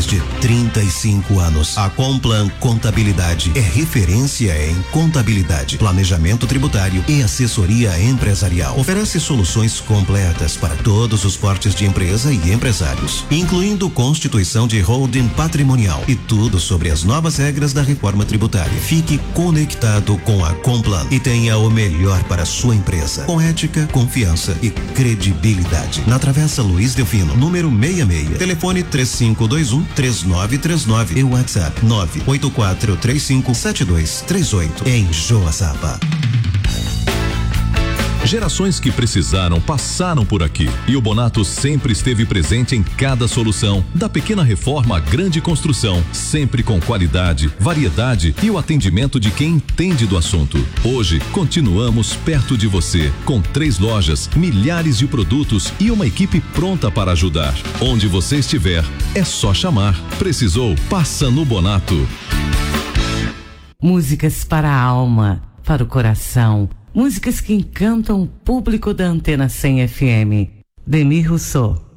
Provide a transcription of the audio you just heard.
mais de 35 anos. A Complan Contabilidade é referência em contabilidade, planejamento tributário e assessoria empresarial. Oferece soluções completas para todos os portes de empresa e empresários, incluindo constituição de holding patrimonial e tudo sobre as novas regras da reforma tributária. Fique conectado com a Complan e tenha o melhor para a sua empresa, com ética, confiança e credibilidade. Na Travessa Luiz Delfino, número 66. Telefone 3521-3939 e WhatsApp 984357238 em Joaçaba. Gerações que precisaram passaram por aqui e o Bonato sempre esteve presente em cada solução, da pequena reforma à grande construção, sempre com qualidade, variedade e o atendimento de quem entende do assunto. Hoje, continuamos perto de você, com 3 lojas, milhares de produtos e uma equipe pronta para ajudar. Onde você estiver, é só chamar. Precisou? Passa no Bonato. Músicas para a alma, para o coração. Músicas que encantam o público da Antena 100 FM. Demir Rousseau.